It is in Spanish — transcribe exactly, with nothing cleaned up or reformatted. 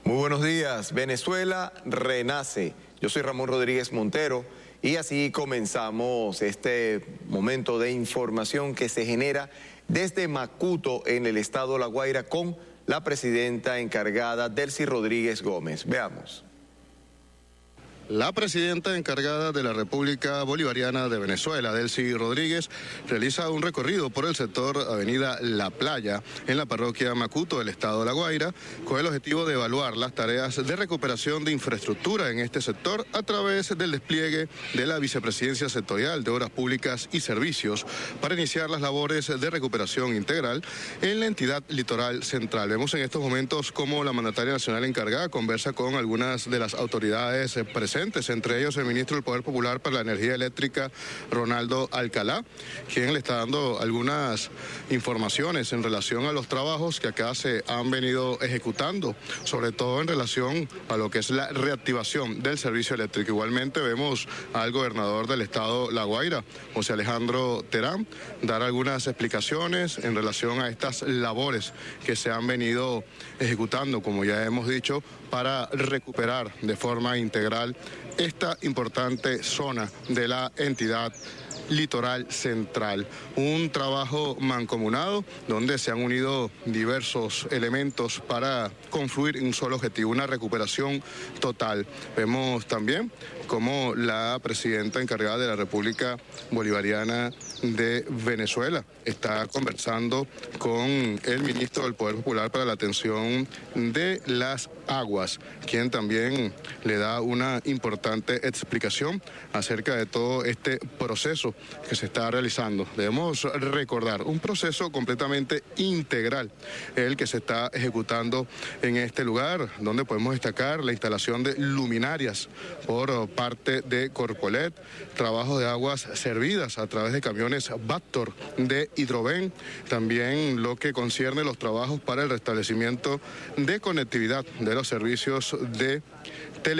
Muy buenos días. Venezuela renace. Yo soy Ramón Rodríguez Montero y así comenzamos este momento de información que se genera desde Macuto, en el estado La Guaira, con la presidenta encargada, Delcy Rodríguez Gómez. Veamos. La presidenta encargada de la República Bolivariana de Venezuela, Delcy Rodríguez, realiza un recorrido por el sector Avenida La Playa, en la parroquia Macuto del estado de La Guaira, con el objetivo de evaluar las tareas de recuperación de infraestructura en este sector a través del despliegue de la Vicepresidencia Sectorial de Obras Públicas y Servicios para iniciar las labores de recuperación integral en la entidad litoral central. Vemos en estos momentos cómo la mandataria nacional encargada conversa con algunas de las autoridades presentes, entre ellos el ministro del Poder Popular para la Energía Eléctrica, Ronaldo Alcalá, quien le está dando algunas informaciones en relación a los trabajos que acá se han venido ejecutando, sobre todo en relación a lo que es la reactivación del servicio eléctrico. Igualmente vemos al gobernador del estado La Guaira, José Alejandro Terán, dar algunas explicaciones en relación a estas labores que se han venido ejecutando, como ya hemos dicho, para recuperar de forma integral esta importante zona de la entidad litoral central. Un trabajo mancomunado donde se han unido diversos elementos para confluir en un solo objetivo, una recuperación total. Vemos también cómo la presidenta encargada de la República Bolivariana de Venezuela está conversando con el ministro del Poder Popular para la atención de las aguas, quien también le da una importante explicación acerca de todo este proceso que se está realizando. Debemos recordar, un proceso completamente integral, el que se está ejecutando en este lugar, donde podemos destacar la instalación de luminarias por parte de Corpolet, trabajo de aguas servidas a través de camiones Vactor de Hidroven, también lo que concierne los trabajos para el restablecimiento de conectividad de los servicios de tele